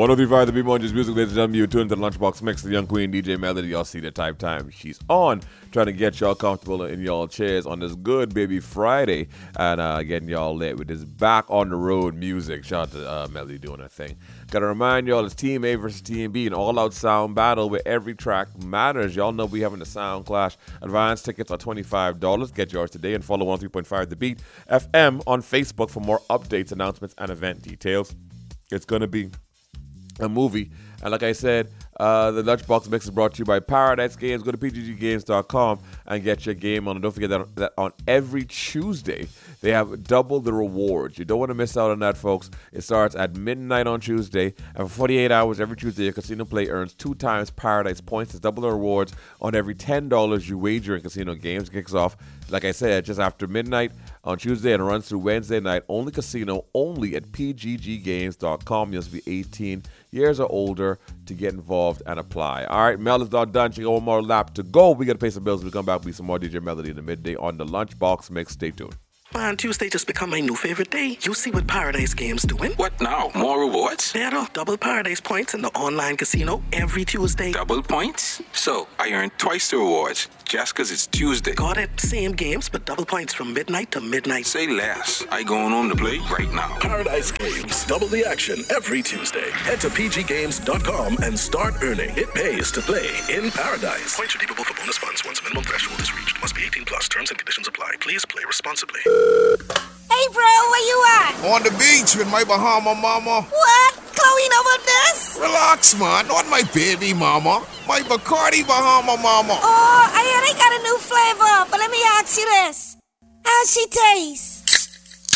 103.5 The Beat Monges Music, ladies and gentlemen. You tuned to the Lunchbox Mix, the young queen DJ Melody. Y'all see the type time she's on, trying to get y'all comfortable in y'all chairs on this good baby Friday, and getting y'all lit with this back on the road music. Shout out to Melody doing her thing. Gotta remind y'all, it's Team A versus Team B, an all-out sound battle where every track matters. Y'all know we having a sound clash. Advance tickets are $25. Get yours today and follow 103.5 The Beat FM on Facebook for more updates, announcements, and event details. It's gonna be a movie, and like I said, the Lunchbox Mix is brought to you by Paradise Games. Go to pgggames.com and get your game on. And don't forget that on every Tuesday they have double the rewards. You don't want to miss out on that, folks. It starts at midnight on Tuesday, and for 48 hours every Tuesday, your casino play earns 2 times Paradise points. It's double the rewards on every $10 you wager in casino games. It kicks off, like I said, just after midnight on Tuesday and runs through Wednesday night. Only casino, only at pgggames.com. You must be 18 years or older to get involved and apply. All right, Mel is not done. She got one more lap to go. We got to pay some bills. We'll come back with some more DJ Melody in the midday on the Lunchbox Mix. Stay tuned. Man, Tuesday just become my new favorite day. You see what Paradise Games doing? What now? More rewards? Better. Double Paradise points in the online casino every Tuesday. Double points? So, I earn twice the rewards just because it's Tuesday. Got it. Same games, but double points from midnight to midnight. Say less. I going home to play right now. Paradise Games. Double the action every Tuesday. Head to pggames.com and start earning. It pays to play in Paradise. Points redeemable for bonus funds once a minimum threshold is reached. Must be 18 plus. Terms and conditions apply. Please play responsibly. Hey, bro, where you at? On the beach with my Bahama mama. What? Chloe know about this? Relax, man. Not my baby mama. My Bacardi Bahama mama. Oh, I hear they got a new flavor, but let me ask you this. How she taste?